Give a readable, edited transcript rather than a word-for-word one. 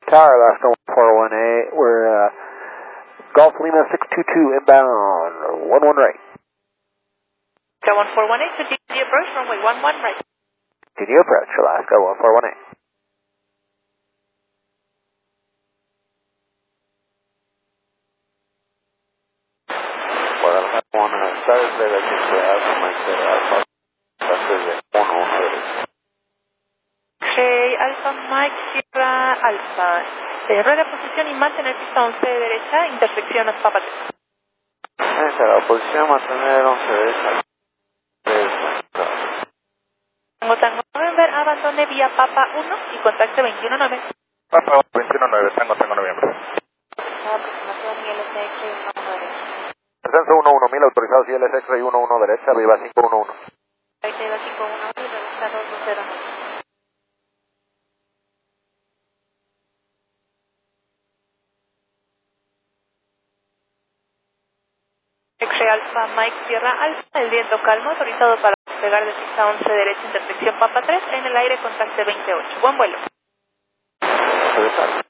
Tower, Alaska 1418, we're Golf Lima 622 inbound, 11 right. Tower 1418 to DD approach, runway 11 right. DD approach, Alaska 1418. Thursday, that gets the Alpha, Mike Alpha, Thursday, 11 Okay, Alpha Mike Sierra Alpha. Rueda posición y mantener pista 11 de derecha, intersección hasta Papa 3. Esa, la posición mantener 11 de derecha. Tango November, abandone vía Papa 1 y contacte 219. Papa 219, Tango Noviembre. Aproximación y LSX, vamos a derecha. Descenso 11000, autorizados ILS X-Ray 11 derecha, Viva 511. Ahí te da 511 y revista 220. X-Ray Alpha Mike Sierra Alpha, el viento calmo, autorizado para despegar de pista 11 derecha, intersección Papa 3, en el aire contacte 28. Buen vuelo.